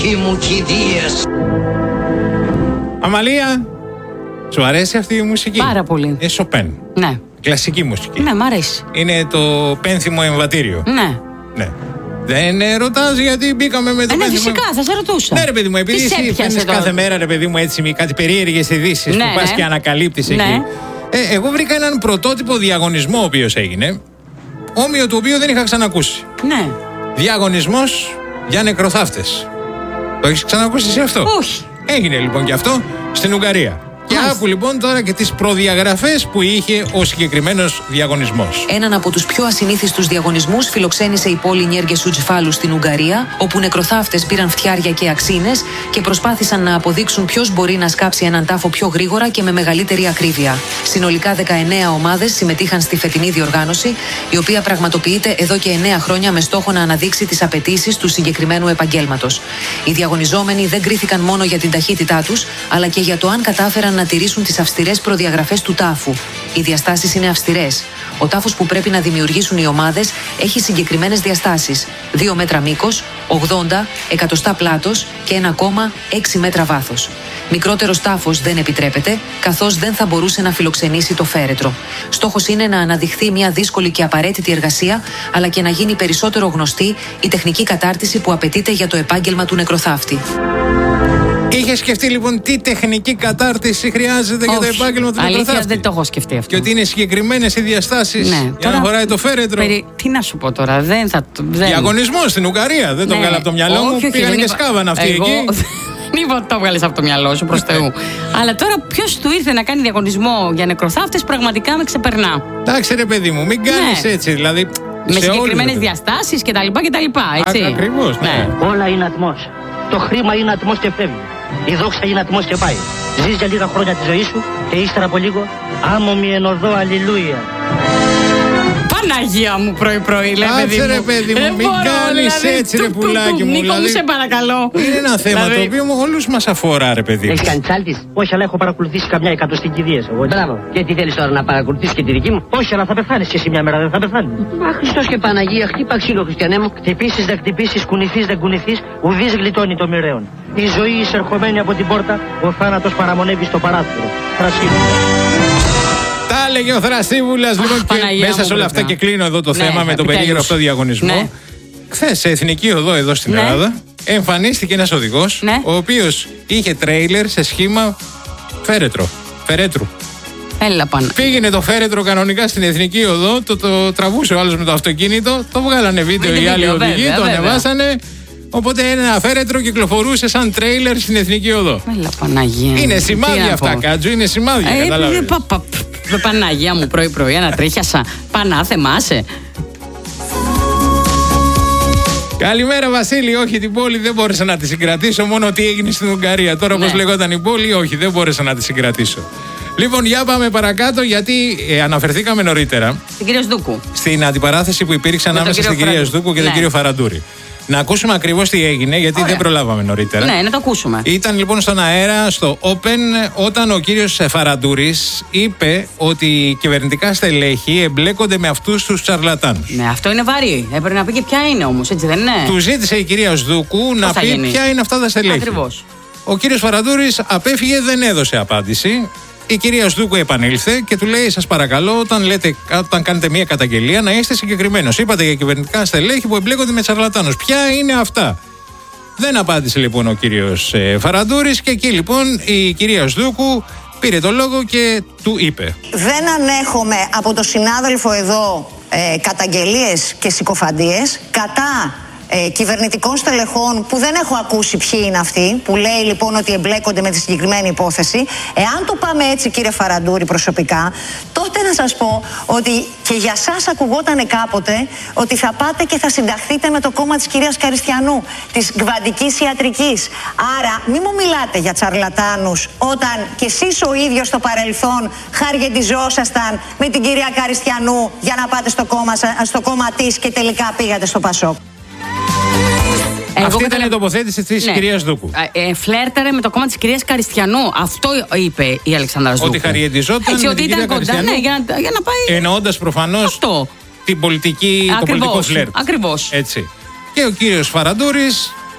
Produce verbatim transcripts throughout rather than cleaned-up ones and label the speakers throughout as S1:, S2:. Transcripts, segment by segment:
S1: ψυχή μου κηδείες.
S2: Αμαλία, σου αρέσει αυτή η μουσική?
S3: Πάρα πολύ.
S2: Είναι Σοπέν.
S3: Ναι.
S2: Κλασική μουσική.
S3: Ναι, μ' αρέσει.
S2: Είναι το πένθυμο εμβατήριο.
S3: Ναι.
S2: Ναι. Δεν ρωτάς γιατί μπήκαμε με το
S3: ε, ναι,
S2: πένθυμο.
S3: φυσικά, θα σε ρωτούσα.
S2: Ναι, ρε παιδί μου, επειδή εσύ φέρνεις κάθε μέρα, ρε παιδί μου, έτσι με κάτι περίεργες ειδήσεις
S3: ναι,
S2: που πας
S3: ναι.
S2: και ανακαλύπτεις
S3: ναι.
S2: εκεί. Ε, εγώ βρήκα έναν πρωτότυπο διαγωνισμό ο οποίος έγινε, όμοιο του οποίου δεν είχα ξανακούσει.
S3: Ναι.
S2: Διαγωνισμός για νεκροθάφτες. Το έχεις ξανακούσει εσύ αυτό?
S3: Όχι.
S2: Έγινε λοιπόν και αυτό στην Ουγγαρία. Και άκου λοιπόν τώρα και τις προδιαγραφές που είχε ο συγκεκριμένος διαγωνισμός.
S4: Έναν από τους πιο ασυνήθιστους διαγωνισμούς φιλοξένησε η πόλη Νιέργε Σουτζιφάλου στην Ουγγαρία, όπου νεκροθάφτες πήραν φτιάρια και αξίνες και προσπάθησαν να αποδείξουν ποιος μπορεί να σκάψει έναν τάφο πιο γρήγορα και με μεγαλύτερη ακρίβεια. Συνολικά δεκαεννέα ομάδες συμμετείχαν στη φετινή διοργάνωση, η οποία πραγματοποιείται εδώ και εννέα χρόνια με στόχο να αναδείξει τις απαιτήσεις του συγκεκριμένου επαγγέλματος. Οι διαγωνιζόμενοι δεν κρίθηκαν μόνο για την ταχύτητά τους, αλλά και για το αν κατάφεραν να τηρήσουν τις αυστηρές προδιαγραφές του τάφου. Οι διαστάσεις είναι αυστηρές. Ο τάφος που πρέπει να δημιουργήσουν οι ομάδες έχει συγκεκριμένες διαστάσεις. δύο μέτρα μήκος, ογδόντα εκατοστά πλάτος και ένα κόμμα έξι μέτρα βάθος. Μικρότερος τάφος δεν επιτρέπεται, καθώς δεν θα μπορούσε να φιλοξενήσει το φέρετρο. Στόχος είναι να αναδειχθεί μια δύσκολη και απαραίτητη εργασία, αλλά και να γίνει περισσότερο γνωστή η τεχνική κατάρτιση που απαιτείται για το επάγγελμα του νεκροθάφτη.
S2: Είχε σκεφτεί λοιπόν τι τεχνική κατάρτιση χρειάζεται
S3: Όχι.
S2: για το επάγγελμα του
S3: νεκροθάφτη?
S2: νεκροθάφτη?
S3: Δεν το έχω σκεφτεί αυτό.
S2: Και ότι είναι συγκεκριμένες οι διαστάσεις
S3: ναι.
S2: για
S3: τώρα,
S2: να χωράει το φέρετρο.
S3: Περι... Τι να σου πω τώρα, δεν θα. Δεν...
S2: Διαγωνισμός στην Ουγγαρία, δεν
S3: ναι.
S2: το βγάλα από το μυαλό μου.
S3: Όχι,
S2: Πήγαν
S3: όχι,
S2: και
S3: είπα...
S2: σκάβαν αυτοί
S3: Εγώ...
S2: εκεί.
S3: Δεν είπα ότι το βγάλες από το μυαλό σου, προς Θεού. Αλλά τώρα ποιος του ήρθε να κάνει διαγωνισμό για νεκροθάφτες, πραγματικά με ξεπερνά.
S2: Εντάξει, ρε παιδί μου, μην κάνεις
S3: ναι.
S2: έτσι. Δηλαδή,
S3: με συγκεκριμένες διαστάσεις κτλ. Έτσι.
S2: Ακριβώς, ναι.
S3: ναι.
S5: Όλα είναι ατμός. Το χρήμα είναι ατμός και φεύγει. Η δόξα είναι ατμός και πάει. Ζεις για λίγα χρόνια τη ζωή σου και ύστερα από λίγο άμμομη εν οδό, αλληλούια.
S3: Παναγία μου, πρωί-πρωί, λέμε.
S2: Κάτσε ρε παιδί μου, μην κάνεις έτσι ρε πουλάκι μου.
S3: Νίκο μου, σε παρακαλώ.
S2: Είναι ένα θέμα το οποίο όλους μας αφορά, ρε παιδί.
S5: Έχεις κάνει τσάλτης? Όχι, αλλά έχω παρακολουθήσει καμιά εκατοστή κηδείες. Μπράβο. Και τι θέλεις τώρα, να παρακολουθήσεις και τη δική μου? Όχι, αλλά θα πεθάνεις και εσύ μια μέρα, δεν θα πεθάνεις. Μα Χριστός και Παναγία, χτύπα ξύλο, χριστιανέ μου. Χτυπήσεις, δεν χτυπήσεις, κουνηθείς, δεν κουνηθείς, ουδής γλιτώνει το μοιραίον. Η ζωή εισερχομένη από την πόρτα, ο θάνατος παραμονεύει στο παράθυρο. Θρασίλου.
S2: Τα έλεγε ο Θρασίβουλας, λοιπόν, και μέσα σε όλα αυτά και κλείνω εδώ το
S3: ναι,
S2: θέμα με τον περίγραφο αυτό διαγωνισμό. Ναι. Χθες σε Εθνική Οδό εδώ στην ναι. Ελλάδα εμφανίστηκε ένας οδηγός, ναι. ο οποίος είχε τρέιλερ σε σχήμα φέρετρο, φερέτρου.
S3: Έλα πάνω.
S2: Πήγαινε το φέρετρο κανονικά στην Εθνική Οδό, το, το τραβούσε ο άλλος με το αυτοκίνητο, το βγάλανε βίντεο οι άλλοι οδηγοί, το ανεβάσανε. Οπότε ένα φέρετρο κυκλοφορούσε σαν τρέιλερ στην Εθνική Οδό.
S3: Έλα Παναγία.
S2: Είναι σημάδια αυτά, Κάτζου, είναι σημάδια.
S3: Ε,
S2: καταλάβες.
S3: πα, πα, πα, Παναγία μου, πρωί-πρωί, ανατρίχιασα. Πανά, θεμάσαι.
S2: Καλημέρα Βασίλη, όχι την πόλη δεν μπόρεσα να τη συγκρατήσω, μόνο ότι έγινε στην Ουγγαρία. Τώρα όπως ναι. λεγόταν η πόλη, όχι δεν μπόρεσα να τη συγκρατήσω. Λοιπόν, για πάμε παρακάτω, γιατί ε, αναφερθήκαμε νωρίτερα.
S3: Στην κυρία Σδούκου.
S2: Στην αντιπαράθεση που υπήρξε ανάμεσα στην κυρία Σδούκου και ναι. τον κύριο Φαραντούρη. Να ακούσουμε ακριβώς τι έγινε, γιατί Ωραία. δεν προλάβαμε νωρίτερα.
S3: Ναι, να το ακούσουμε.
S2: Ήταν λοιπόν στον αέρα, στο Open, όταν ο κύριος Φαραντούρης είπε ότι οι κυβερνητικά στελέχη εμπλέκονται με αυτούς τους τσαρλατάνους.
S3: Ναι, αυτό είναι βαρύ. Έπρεπε να πει και ποια είναι όμως, έτσι δεν είναι?
S2: Του ζήτησε η κυρία Σδούκου Πώς να πει γίνει? ποια είναι αυτά τα στελέχη.
S3: Ακριβώς.
S2: Ο κύριος Φαραντούρης απέφυγε, δεν έδωσε απάντηση. Η κυρία Σδούκου επανήλθε και του λέει: σας παρακαλώ, όταν, λέτε, όταν κάνετε μια καταγγελία, να είστε συγκεκριμένος. Είπατε για κυβερνητικά στελέχη που εμπλέκονται με τσαρλατάνους. Ποια είναι αυτά? Δεν απάντησε λοιπόν ο κύριος ε, Φαραντούρης, και εκεί λοιπόν η κυρία Σδούκου πήρε το λόγο και του είπε:
S6: δεν ανέχομαι από το συνάδελφο εδώ ε, καταγγελίες και συκοφαντίες κατά Ε, κυβερνητικών στελεχών που δεν έχω ακούσει ποιοι είναι αυτοί, που λέει λοιπόν ότι εμπλέκονται με τη συγκεκριμένη υπόθεση. Εάν το πάμε έτσι, κύριε Φαραντούρη, προσωπικά, τότε να σας πω ότι και για σας ακουγότανε κάποτε ότι θα πάτε και θα συνταχθείτε με το κόμμα της κυρίας Καριστιανού, της κβαντικής ιατρικής. Άρα μην μου μιλάτε για τσαρλατάνους όταν και εσείς ο ίδιος στο παρελθόν χαργεντιζόσασταν με την κυρία Καριστιανού για να πάτε στο κόμμα, στο κόμμα της και τελικά πήγατε στο Πασόκ.
S2: Εγώ Αυτή ήταν η τοποθέτηση της ναι. κυρίας Δούκου.
S3: Ε, φλέρταρε με το κόμμα της κυρίας Καριστιανού. Αυτό είπε η Αλεξάνδρα Δούκου.
S2: Ότι χαριεντιζόταν με την κυρία Καριστιανού.
S3: Ναι, για να, για να πάει...
S2: Εννοώντας προφανώς αυτό. την πολιτική,
S3: Ακριβώς,
S2: το πολιτικό φλερτ.
S3: Ακριβώς.
S2: Έτσι. Και ο κύριος Φαραντούρης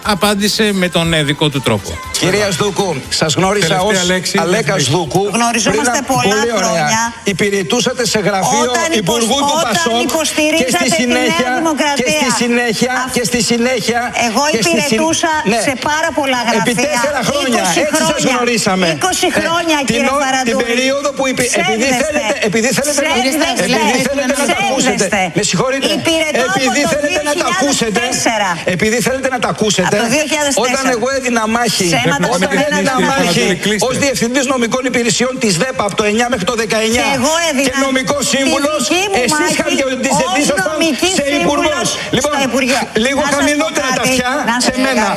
S2: απάντησε με τον δικό του τρόπο.
S1: Κυρία Σδούκου, σας γνώρισα ως Αλέκα Σδούκου.
S6: Γνωριζόμαστε πολλά χρόνια.
S1: Υπηρετούσατε σε γραφείο Υπουργού του Πασόκ και στη συνέχεια και στη συνέχεια και στη συνέχεια
S6: εγώ υπηρετούσα
S1: ναι.
S6: σε πάρα πολλά γραφεία.
S1: Επί τέσσερα χρόνια, έτσι σας γνωρίσαμε.
S6: είκοσι χρόνια, ε, κύριε Βαραντούρη.
S1: Την περίοδο που υπη... επειδή θέλετε, επειδή θέλετε, επειδή θέλετε να τα ακούσετε. Με συγχωρείτε. Επειδή θέλετε να τα ακούσετε. Επειδή θέλετε να τα ακούσετε. Όταν εγώ έδινα μάχη, όταν έδινα μάχη ως διευθυντής νομικών υπηρεσιών της ΔΕΠΑ από το εννιά μέχρι το δεκαεννιά και νομικός σύμβουλος, εσείς χαρακτηριζόσασταν σε υπουργός. Λοιπόν, λίγο χαμηλότερα τα αυτιά σε μένα.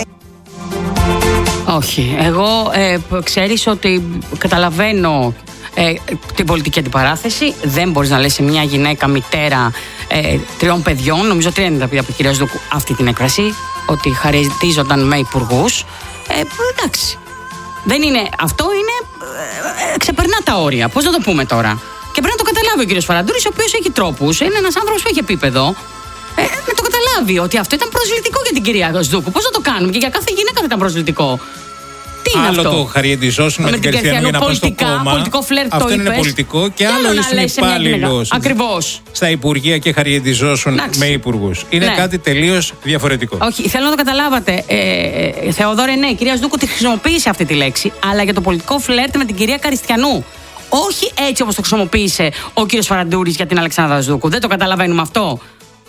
S3: Όχι. Εγώ ε, ξέρεις ότι καταλαβαίνω ε, την πολιτική αντιπαράθεση. Δεν μπορείς να λες σε μια γυναίκα μητέρα ε, τριών παιδιών, νομίζω τρία είναι τα παιδιά από την κυρία Σδούκου, αυτή την έκφραση, ότι χαρακτηρίζονταν με υπουργούς. Ε, εντάξει. Δεν είναι, αυτό είναι, ε, ε, ξεπερνά τα όρια. Πώς να το πούμε τώρα. Και πρέπει να το καταλάβει ο κύριος Βαραντούρης, ο οποίος έχει τρόπους. Είναι ένας άνθρωπος που έχει επίπεδο. Ε, να το καταλάβει ότι αυτό ήταν προσβλητικό για την κυρία Σδούκου. Πώς να το κάνουμε, και για κάθε γυναίκα θα ήταν προσβλητικό. Τι είναι
S2: άλλο
S3: αυτό?
S2: το χαριεντιζόσουν με, με την Κριστιανού για να πάνε στο κόμμα.
S3: Πολιτικό φλερτ,
S2: αυτό
S3: το
S2: είναι
S3: είπες.
S2: πολιτικό. Και,
S3: και
S2: άλλο είσαι υπάλληλος
S3: ακριβώς
S2: στα υπουργεία και χαριεντιζόσουν με υπουργούς. Είναι ναι. κάτι τελείως διαφορετικό.
S3: Όχι, θέλω να το καταλάβατε. Ε, ε, Θεοδόρε, ναι, η κυρία Σδούκου τη χρησιμοποίησε αυτή τη λέξη, αλλά για το πολιτικό φλερτ με την κυρία Κριστιανού. Όχι έτσι όπως το χρησιμοποίησε ο κύριος Βαραντούρης για την Αλεξάνδρα Σδούκου. Δεν το καταλαβαίνουμε αυτό.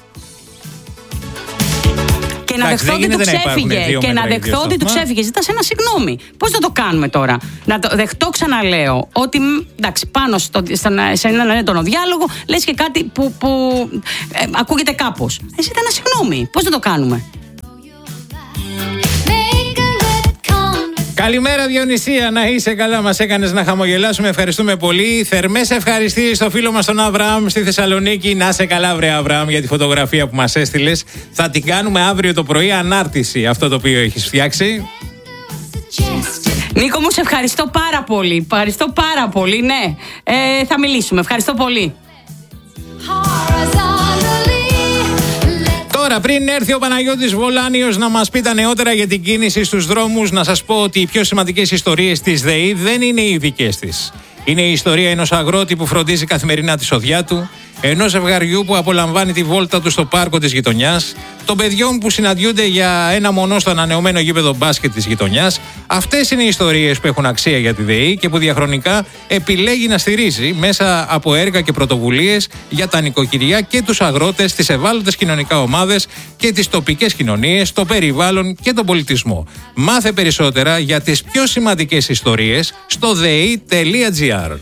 S3: Και να δεχθώ ότι του ξέφυγε. Και να δεχθώ ότι του ξέφυγε. Ζήτασε ένα συγγνώμη. Πώς θα το κάνουμε τώρα? Να το δεχτώ, ξαναλέω, ότι εντάξει, πάνω στο, σε έναν έντονο διάλογο λες και κάτι που, που ε, ακούγεται κάπως. Ε, ζητά ένα συγγνώμη. Πώς θα το κάνουμε?
S2: Καλημέρα Διονυσία, να είσαι καλά, μας έκανες να χαμογελάσουμε, ευχαριστούμε πολύ. Θερμές ευχαριστίες στο φίλο μας τον Αβραάμ στη Θεσσαλονίκη. Να είσαι καλά βρε Αβραάμ για τη φωτογραφία που μας έστειλες. Θα την κάνουμε αύριο το πρωί ανάρτηση, αυτό το οποίο έχεις φτιάξει.
S3: Νίκο μου, σε ευχαριστώ πάρα πολύ, ευχαριστώ πάρα πολύ, ναι. Ε, θα μιλήσουμε, ευχαριστώ πολύ.
S2: Τώρα, πριν έρθει ο Παναγιώτης Βολάνιος να μας πει τα νεότερα για την κίνηση στους δρόμους, να σας πω ότι οι πιο σημαντικές ιστορίες της ΔΕΗ δεν είναι οι δικές της. Είναι η ιστορία ενός αγρότη που φροντίζει καθημερινά τη σοδιά του, ενός ζευγαριού που απολαμβάνει τη βόλτα του στο πάρκο της γειτονιάς, των παιδιών που συναντιούνται για ένα μονό στο ανανεωμένο γήπεδο μπάσκετ της γειτονιάς. Αυτές είναι οι ιστορίες που έχουν αξία για τη ΔΕΗ και που διαχρονικά επιλέγει να στηρίζει μέσα από έργα και πρωτοβουλίες για τα νοικοκυριά και τους αγρότες, τις ευάλωτες κοινωνικά ομάδες και τις τοπικές κοινωνίες, το περιβάλλον και τον πολιτισμό. Μάθε περισσότερα για τις πιο σημαντικές ιστορίες στο δei τελεία gr.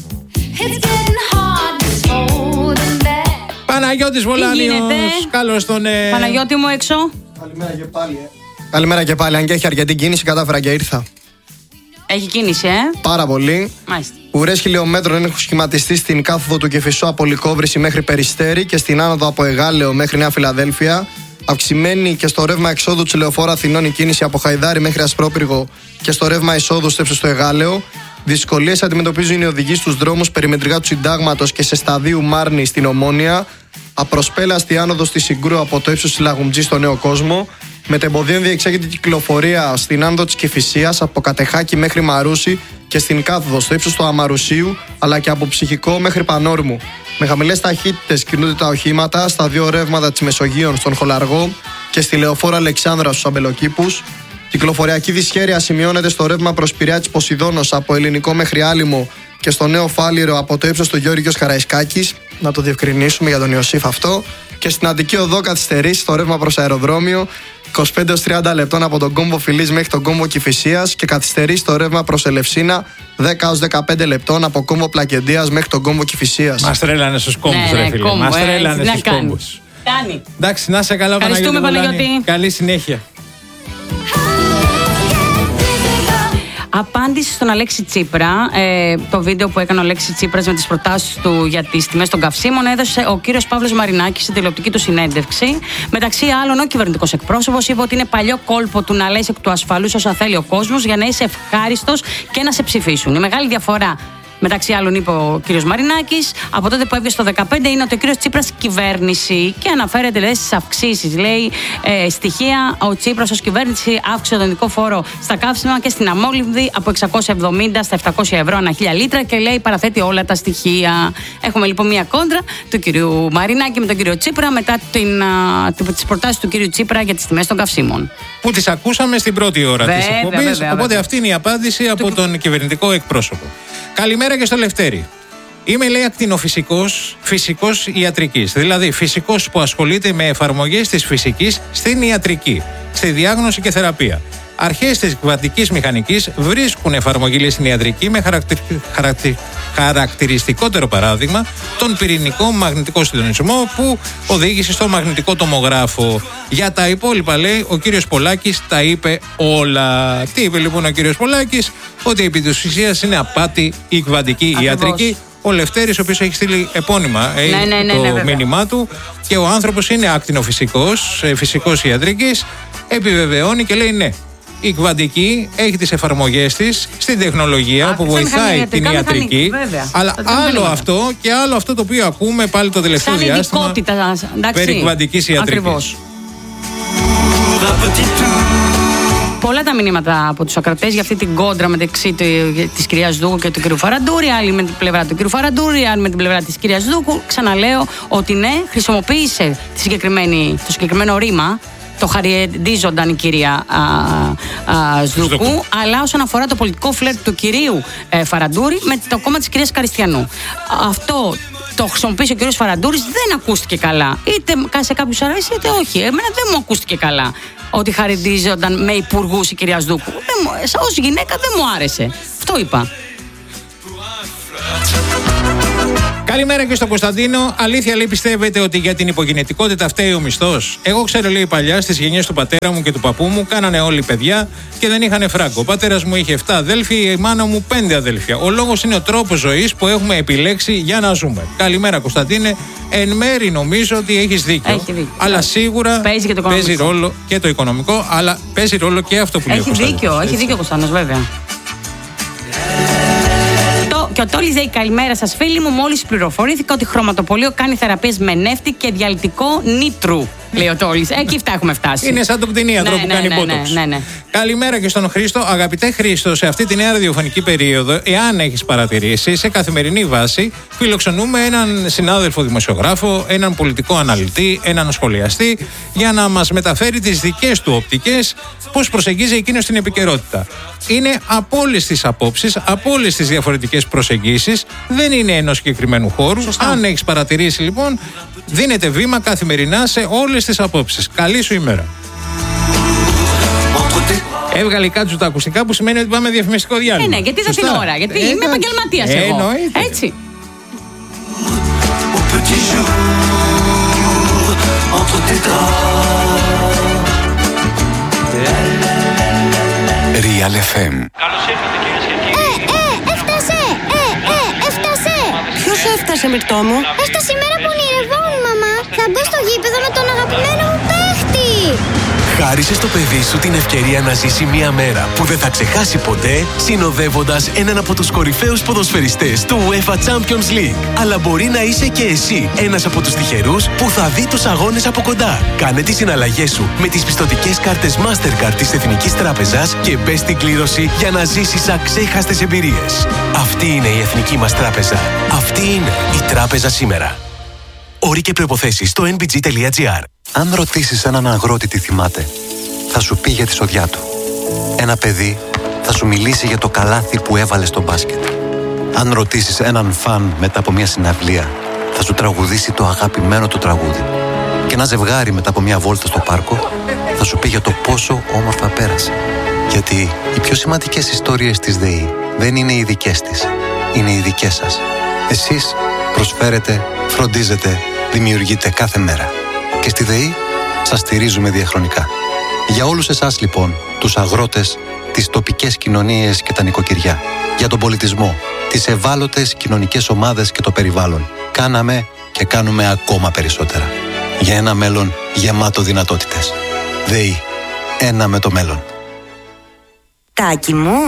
S2: Παναγιώτης Βολάνιος, καλώς τον... Ε...
S3: Παναγιώτη μου έξω.
S7: Καλημέρα και πάλι. Ε. Καλημέρα και πάλι, αν και έχει αρκετή κίνηση, κατάφερα και ήρθα.
S3: Έχει κίνηση, ε.
S7: Πάρα πολύ.
S3: Μάλιστα.
S7: Ουρές χιλιόμετρων έχουν σχηματιστεί στην κάθοδο του Κηφισού από Λυκόβρηση μέχρι Περιστέρι και στην άνοδο από Εγάλεο μέχρι Νέα Φιλαδέλφια. Αυξημένη και στο ρεύμα εξόδου της Λεωφόρου Αθηνών η κίνηση από Χαϊδάρι μέχρι Ασπρόπυργο και στο ρεύμα εισόδου στο ύψος του Εγάλεο. Δυσκολίες αντιμετωπίζουν οι οδηγοί στους δρόμους περιμετρικά του Συντάγματος και σε σταδίου Μάρνη στην Ομόνια. Απροσπέλαστη άνοδο στη Συγκρού από το ύψος της Λαγουμτζή στο Νέο Κόσμο. Μετεμποδίων διεξάγεται κυκλοφορία στην άνοδο της Κηφισίας από Κατεχάκη μέχρι Μαρούσι και στην κάθοδο στο ύψος του Αμαρουσίου, αλλά και από Ψυχικό μέχρι Πανόρμου. Με χαμηλές ταχύτητες κινούνται τα οχήματα στα δύο ρεύματα της Μεσογείων στον Χολαργό και στη Λεωφόρο Αλεξάνδρα στους Αμπελοκήπους. Κυκλοφοριακή δυσχέρεια σημειώνεται στο ρεύμα προς Πειραιά της Ποσειδώνος από Ελληνικό μέχρι Άλυμο και στο Νέο Φάληρο από το ύψος του Γιώργιος Καραϊσκάκης. Να το διευκρινίσουμε για τον Ιωσήφ αυτό. Και στην Αττική Οδό καθυστερήσει στο ρεύμα προς αεροδρόμιο είκοσι πέντε έως τριάντα λεπτών από τον κόμβο Φιλής μέχρι τον κόμβο Κηφισίας και καθυστερήσει το ρεύμα προς Ελευσίνα δέκα έως δεκαπέντε λεπτών από κόμβο Πλακεντίας μέχρι τον κόμβο Κηφισίας.
S2: Μας τρέλανε στους κόμβους,
S3: ναι,
S2: ρε
S3: ναι,
S2: φίλε.
S3: κόμβο,
S2: Μας
S3: ε,
S2: τρέλανε στους κόμβους.
S3: Κάνει.
S2: Εντάξει, να είσαι καλά,
S3: Παναγιώτη.
S2: Παναγιώτη. Καλή συνέχεια.
S3: Απάντηση στον Αλέξη Τσίπρα. Ε, το βίντεο που έκανε ο Αλέξης Τσίπρας με τις προτάσεις του για τις τιμές των καυσίμων έδωσε ο κύριος Παύλος Μαρινάκης στην τηλεοπτική του συνέντευξη. Μεταξύ άλλων, ο κυβερνητικός εκπρόσωπος είπε ότι είναι παλιό κόλπο του να λες εκ του ασφαλούς όσα θέλει ο κόσμος για να είσαι ευχάριστος και να σε ψηφίσουν. Η μεγάλη διαφορά μεταξύ άλλων είπε ο κύριος Μαρινάκης, από τότε που έβγαινε στο δεκαπέντε είναι ότι ο κύριος Τσίπρας κυβέρνηση και αναφέρεται λέει, στις αυξήσεις. Λέει ε, στοιχεία, ο Τσίπρας ως κυβέρνηση αύξησε τον οδικό φόρο στα καύσιμα και στην αμόλυβδη από εξακόσια εβδομήντα στα επτακόσια ευρώ ανά χίλια λίτρα και λέει παραθέτει όλα τα στοιχεία. Έχουμε λοιπόν μια κόντρα του κυρίου Μαρινάκη με τον κύριο Τσίπρα μετά την, α, τις προτάσεις του κύριου Τσίπρα για τις τιμές των καυσίμων.
S2: Που τις ακούσαμε στην πρώτη ώρα της εκπομπής. Οπότε βέβαια. Αυτή είναι η απάντηση από του... τον κυβερνητικό εκπρόσωπο. Καλημέρα και στο Λευτέρη. Είμαι, λέει, ακτινοφυσικός, φυσικός ιατρικής. Δηλαδή, φυσικός που ασχολείται με εφαρμογές της φυσικής στην ιατρική, στη διάγνωση και θεραπεία. Αρχές της κβαντικής μηχανικής βρίσκουν εφαρμογή, λέει, στην ιατρική με χαρακτηρι... χαρακτηρι... χαρακτηριστικότερο παράδειγμα τον πυρηνικό μαγνητικό συντονισμό που οδήγησε στο μαγνητικό τομογράφο. Για τα υπόλοιπα, λέει, ο κύριος Πολάκης τα είπε όλα. Τι είπε λοιπόν ο κύριος Πολάκης? Ότι επί της ουσίας είναι απάτη η κβαντική ιατρική. Ο Λευτέρης, ο οποίος έχει στείλει επώνυμα ε, ναι, ναι, ναι, το ναι, μήνυμά του, και ο άνθρωπος είναι ακτινοφυσικός, φυσικός ιατρικής, επιβεβαιώνει και λέει ναι. Η κβαντική έχει τις εφαρμογές της στην τεχνολογία Α, που βοηθάει την ιατρική. Βέβαια. Αλλά άλλο αυτό και άλλο αυτό το οποίο ακούμε πάλι το τελευταίο σαν διάστημα περί κβαντικής ιατρικής. Ακριβώς.
S3: Πολλά τα μηνύματα από τους ακρατές για αυτή την κόντρα μεταξύ της κυρίας Δούκου και του κυρίου Φαραντούρη. Άλλοι με την πλευρά του κυρίου Φαραντούρη, άλλοι με την πλευρά της κυρίας Δούκου. Ξαναλέω ότι ναι, χρησιμοποίησε τη συγκεκριμένη, το συγκεκριμένο ρήμα. Το χαριεντίζονταν η κυρία α, α, Σδούκου, αλλά όσον αφορά το πολιτικό φλερτ του κυρίου ε, Φαραντούρη με το κόμμα της κυρίας Καριστιανού. Αυτό το χρησιμοποίησε ο κύριος Φαραντούρης, δεν ακούστηκε καλά. Είτε σε κάποιους αρέσει, είτε όχι. Εμένα δεν μου ακούστηκε καλά ότι χαριεντίζονταν με υπουργούς η κυρία Σδούκου. Ως γυναίκα δεν μου άρεσε. Αυτό είπα.
S2: Καλημέρα και στον Κωνσταντίνο. Αλήθεια, λέει, πιστεύετε ότι για την υπογεννητικότητα φταίει ο μισθός? Εγώ ξέρω, λέει, παλιά στις γενιές του πατέρα μου και του παππού μου κάνανε όλοι παιδιά και δεν είχαν φράγκο. Ο πατέρας μου είχε επτά αδέλφια, η μάνα μου πέντε αδέλφια. Ο λόγος είναι ο τρόπος ζωής που έχουμε επιλέξει για να ζούμε. Καλημέρα, Κωνσταντίνε. Εν μέρη νομίζω ότι έχεις δίκιο.
S3: Έχει δίκιο.
S2: Αλλά σίγουρα
S3: παίζει, και το
S2: παίζει ρόλο και το οικονομικό, αλλά παίζει ρόλο και αυτό που λέει ο Κωνσταντίνος.
S3: Έχει δίκιο, έχει δίκιο ο Κωνσταντίνος, βέβαια. Και ο Τόλης λέει καλημέρα σας φίλοι μου. Μόλις πληροφορήθηκα ότι χρωματοπολείο κάνει θεραπείες με νεύτη και διαλυτικό νήτρου. Λέει ο Τόλης. Εκεί αυτά έχουμε φτάσει.
S2: Είναι σαν τον κτηνίατρο ναι, που ναι, κάνει
S3: ναι,
S2: μπότοξ.
S3: Ναι, ναι, ναι.
S2: Καλημέρα και στον Χρήστο. Αγαπητέ Χρήστο, σε αυτή τη νέα ραδιοφωνική περίοδο, εάν έχεις παρατηρήσει, σε καθημερινή βάση φιλοξενούμε έναν συνάδελφο δημοσιογράφο, έναν πολιτικό αναλυτή, έναν σχολιαστή, για να μας μεταφέρει τις δικές του οπτικές, πώς προσεγγίζει εκείνος την επικαιρότητα. Είναι από όλες τις απόψεις, από όλες τις διαφορετικές προσεγγίσεις, δεν είναι ενός συγκεκριμένου χώρου. Σωστά. Αν έχεις παρατηρήσει λοιπόν, δίνεται βήμα καθημερινά σε όλες τις απόψεις. Καλή σου ημέρα. Έβγαλε κάτω τα ακουστικά, που σημαίνει ότι πάμε διαφημιστικό διάλειμμα.
S3: Ε, ναι, γιατί θα την ώρα, γιατί ε, είμαι επαγγελματίας ε, εγώ. Εννοείται. Έτσι.
S8: Real εφ εμ.
S9: Καλώς ήρθατε κυρίες και κύριοι.
S10: Ε, ε, έφτασε! Ε, ε, έφτασε!
S11: Ποιος έφτασε, Μυρτώ μου?
S10: Έφτασε η μέρα που ονειρευόμουν, μαμά. Θα μπω στο γήπεδο με τον αγαπημένο μου παίχτη.
S8: Χάρισε στο παιδί σου την ευκαιρία να ζήσει μια μέρα που δεν θα ξεχάσει ποτέ, συνοδεύοντας έναν από τους κορυφαίους ποδοσφαιριστές του UEFA Champions League. Αλλά μπορεί να είσαι και εσύ ένας από τους τυχερούς που θα δει τους αγώνες από κοντά. Κάνε τις συναλλαγές σου με τις πιστωτικές κάρτες Mastercard της Εθνικής Τράπεζας και μπες στην κλήρωση για να ζήσεις αξέχαστες εμπειρίες. Αυτή είναι η Εθνική μας Τράπεζα. Αυτή είναι η Τράπεζα σήμερα. Όροι και προϋποθέσεις στο εν μπι τζι τελεία τζι άρ.
S12: Αν ρωτήσεις έναν αγρότη τι θυμάται, θα σου πει για τη σοδιά του. Ένα παιδί θα σου μιλήσει για το καλάθι που έβαλε στο μπάσκετ. Αν ρωτήσεις έναν φαν μετά από μια συναυλία, θα σου τραγουδήσει το αγαπημένο του τραγούδι. Και ένα ζευγάρι μετά από μια βόλτα στο πάρκο θα σου πει για το πόσο όμορφα πέρασε. Γιατί οι πιο σημαντικές ιστορίες της ΔΕΗ δεν είναι οι δικές της, είναι οι δικές σας. Εσείς προσφέρετε, φροντίζετε, δημιουργείτε κάθε μέρα. Και στη ΔΕΗ σας στηρίζουμε διαχρονικά. Για όλους εσάς λοιπόν, τους αγρότες, τις τοπικές κοινωνίες και τα νοικοκυριά, για τον πολιτισμό, τις ευάλωτες κοινωνικές ομάδες και το περιβάλλον, κάναμε και κάνουμε ακόμα περισσότερα. Για ένα μέλλον γεμάτο δυνατότητες. ΔΕΗ. Ένα με το μέλλον.
S11: Τάκη μου,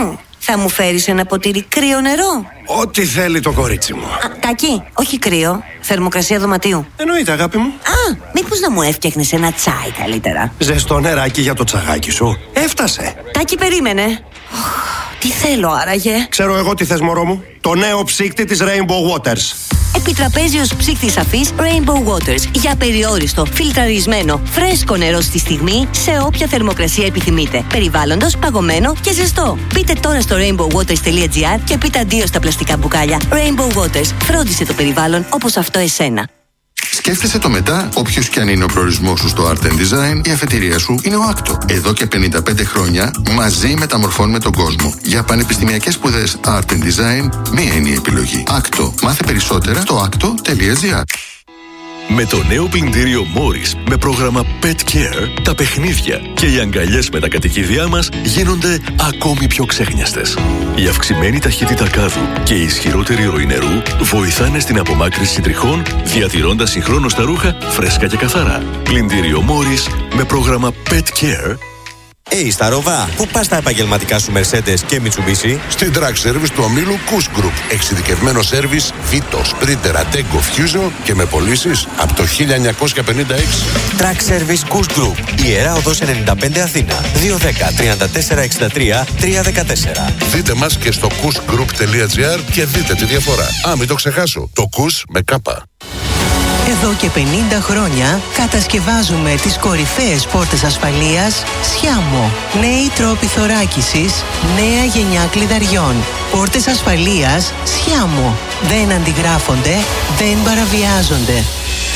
S11: Θα μου φέρεις ένα ποτήρι κρύο νερό?
S13: Ό,τι θέλει το κορίτσι μου.
S11: Α, Τάκη, όχι κρύο. Θερμοκρασία δωματίου.
S13: Εννοείται, αγάπη μου.
S11: Α, μήπως να μου έφτιαχνες ένα τσάι καλύτερα?
S13: Ζεστό νεράκι για το τσαγάκι σου. Έφτασε.
S11: Τάκη, περίμενε. Τι θέλω άραγε?
S13: Ξέρω εγώ τι θες, μωρό μου. Το νέο ψύκτη της Rainbow Waters.
S11: Επιτραπέζιος ψύκτης αφής Rainbow Waters. Για περιόριστο, φιλτραρισμένο, φρέσκο νερό στη στιγμή, σε όποια θερμοκρασία επιθυμείτε. Περιβάλλοντος, παγωμένο και ζεστό. Μπείτε τώρα στο rainbow waters τελεία gr και πείτε αντίο στα πλαστικά μπουκάλια. Rainbow Waters. Φρόντισε το περιβάλλον όπως αυτό εσένα.
S14: Σκέφτεσαι το μετά, όποιος και αν είναι ο προορισμός σου στο Art and Design, η αφετηρία σου είναι ο άκτο. Εδώ και πενήντα πέντε χρόνια μαζί μεταμορφώνουμε τον κόσμο. Για πανεπιστημιακές σπουδές Art and Design, μία είναι η επιλογή. άκτο. Μάθε περισσότερα στο άκτο τελεία gr.
S8: Με το νέο πλυντήριο Morris με πρόγραμμα Pet Care, τα παιχνίδια και οι αγκαλιές με τα κατοικίδια μας γίνονται ακόμη πιο ξέχνιαστες. Η αυξημένη ταχύτητα κάδου και η ισχυρότερη ροή νερού βοηθάνε στην απομάκρυνση τριχών, διατηρώντας συγχρόνως τα ρούχα φρέσκα και καθαρά. Πλυντήριο Morris με πρόγραμμα Pet Care.
S15: Hey, Σταρόβα, πού πας τα επαγγελματικά σου Mercedes και Mitsubishi?
S16: Στην Track Service του ομίλου Kuss Group. Εξειδικευμένο σέρβις Vito, Sprinter, Ateco, Fusion και με πωλήσεις από το χίλια εννιακόσια πενήντα έξι.
S15: Track Service Kuss Group. Ιερά Οδός ενενήντα πέντε Αθήνα. δύο ένα μηδέν, τρία τέσσερα έξι τρία, τρία ένα τέσσερα.
S16: Δείτε μας και στο kuss group τελεία gr και δείτε τη διαφορά. Α, μην το ξεχάσω. Το Kuss με κάπα.
S17: Εδώ και πενήντα χρόνια κατασκευάζουμε τις κορυφαίες πόρτες ασφαλείας Sciamo. Νέοι τρόποι θωράκισης, νέα γενιά κλειδαριών. Πόρτες ασφαλείας Sciamo. Δεν αντιγράφονται, δεν παραβιάζονται.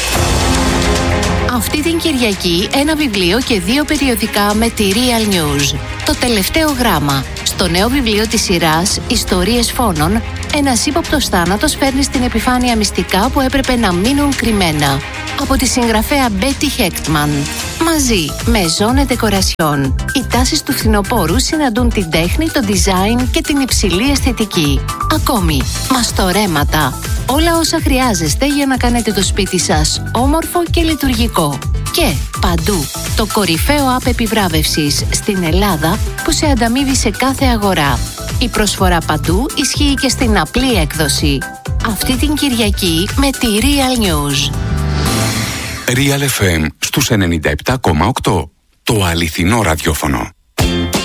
S18: Αυτή την Κυριακή ένα βιβλίο και δύο περιοδικά με τη Real News. Το τελευταίο γράμμα. Στο νέο βιβλίο της σειράς «Ιστορίες φόνων», ένας ύποπτος θάνατος φέρνει στην επιφάνεια μυστικά που έπρεπε να μείνουν κρυμμένα. Από τη συγγραφέα Betty Hechtman. Μαζί με Zone Decoration. Οι τάσεις του φθινοπόρου συναντούν την τέχνη, το design και την υψηλή αισθητική. Ακόμη, μαστορέματα. Όλα όσα χρειάζεστε για να κάνετε το σπίτι σας όμορφο και λειτουργικό. Και παντού, το κορυφαίο app επιβράβευσης στην Ελλάδα που σε ανταμείβει σε κάθε αγορά. Η προσφορά παντού ισχύει και στην απλή έκδοση. Αυτή την Κυριακή με τη Real News.
S19: Real εφ εμ στους ενενήντα επτά κόμμα οκτώ. Το αληθινό ραδιόφωνο.